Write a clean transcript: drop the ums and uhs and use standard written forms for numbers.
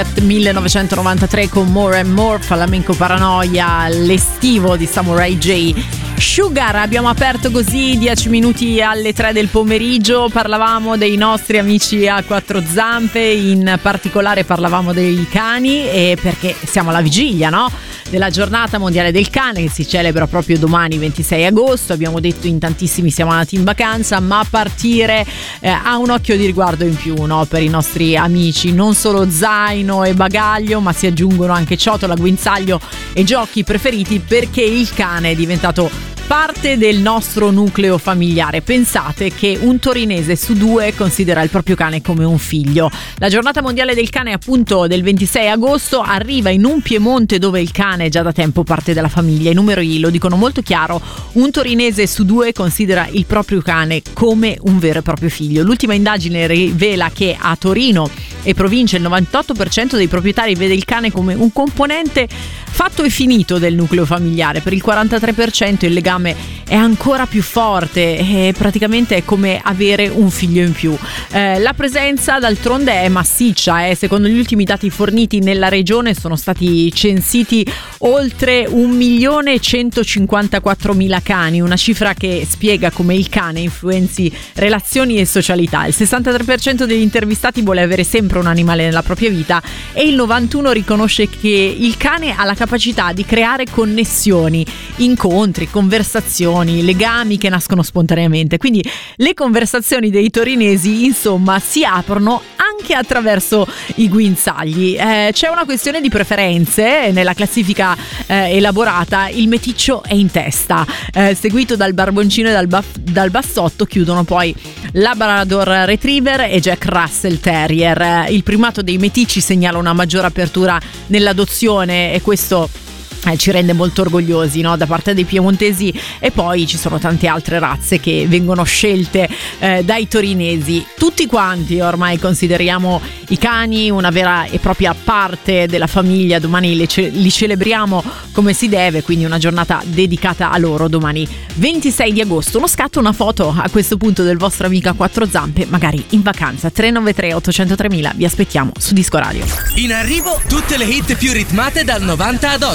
1993 con More and More, Flamenco Paranoia, l'estivo di Samurai J. Sugar, abbiamo aperto così 10 minuti alle 3 del pomeriggio, parlavamo dei nostri amici a quattro zampe, in particolare parlavamo dei cani, e perché siamo alla vigilia, no? Della giornata mondiale del cane che si celebra proprio domani 26 agosto. Abbiamo detto in tantissimi siamo andati in vacanza, ma partire ha un occhio di riguardo in più, no? Per i nostri amici, non solo zaino e bagaglio, ma si aggiungono anche ciotola, guinzaglio e giochi preferiti, perché il cane è diventato parte del nostro nucleo familiare. Pensate che un torinese su 2 considera il proprio cane come un figlio. La giornata mondiale del cane, appunto, del 26 agosto arriva in un Piemonte dove il cane è già da tempo parte della famiglia. I numeri lo dicono molto chiaro: un torinese su 2 considera il proprio cane come un vero e proprio figlio. L'ultima indagine rivela che a Torino e provincia il 98% dei proprietari vede il cane come un componente fatto e finito del nucleo familiare. Per il 43% il legame è ancora più forte e praticamente è come avere un figlio in più. La presenza d'altronde è massiccia, secondo gli ultimi dati forniti nella regione sono stati censiti oltre 1.154.000 cani, una cifra che spiega come il cane influenzi relazioni e socialità. Il 63% degli intervistati vuole avere sempre un animale nella propria vita e il 91% riconosce che il cane ha la capacità di creare connessioni, incontri, conversazioni, legami che nascono spontaneamente. Quindi le conversazioni dei torinesi, insomma, si aprono anche attraverso i guinzagli. C'è una questione di preferenze. Nella classifica elaborata il meticcio è in testa, seguito dal barboncino e dal bassotto. Chiudono poi Labrador Retriever e Jack Russell Terrier. Il primato dei meticci segnala una maggiore apertura nell'adozione e questo ci rende molto orgogliosi, no? Da parte dei piemontesi, e poi ci sono tante altre razze che vengono scelte dai torinesi. Tutti quanti ormai consideriamo i cani una vera e propria parte della famiglia. Domani li celebriamo come si deve, quindi una giornata dedicata a loro domani 26 di agosto. Uno scatto, una foto a questo punto del vostro amico a quattro zampe, magari in vacanza. 393 800 3000, vi aspettiamo su Disco Radio. In arrivo tutte le hit più ritmate dal 90 ad oggi.